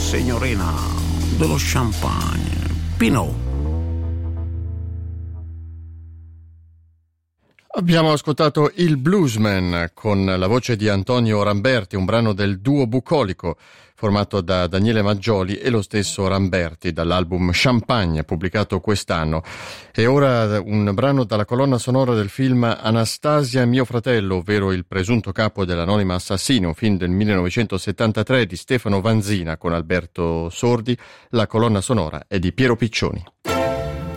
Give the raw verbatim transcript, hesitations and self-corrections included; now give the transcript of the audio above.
signorina, dello champagne. Pinot. Abbiamo ascoltato Il Bluesman con la voce di Antonio Ramberti, un brano del duo bucolico formato da Daniele Maggioli e lo stesso Ramberti dall'album Champagne pubblicato quest'anno. E ora un brano dalla colonna sonora del film Anastasia mio fratello, ovvero il presunto capo dell'anonima assassina, un film del millenovecentosettantatré di Stefano Vanzina con Alberto Sordi. La colonna sonora è di Piero Piccioni.